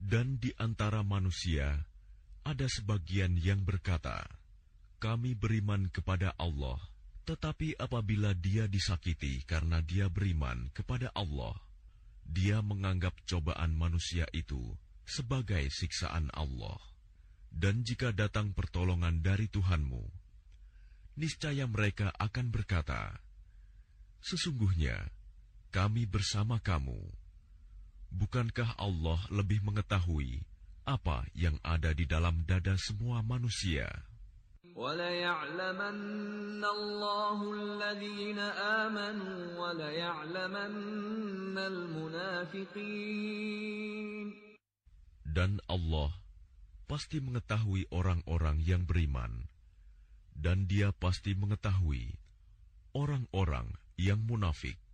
Dan di antara manusia ada sebagian yang berkata, kami beriman kepada Allah, tetapi apabila dia disakiti karena dia beriman kepada Allah, dia menganggap cobaan manusia itu sebagai siksaan Allah. Dan jika datang pertolongan dari Tuhanmu, niscaya mereka akan berkata, sesungguhnya kami bersama kamu. Bukankah Allah lebih mengetahui apa yang ada di dalam dada semua manusia? وَلَيَعْلَمَنَّ اللَّهُ الَّذِينَ آمَنُوا وَلَيَعْلَمَنَّ الْمُنَافِقِينَ. Dan Allah pasti mengetahui orang-orang yang beriman, dan Dia pasti mengetahui orang-orang yang munafik.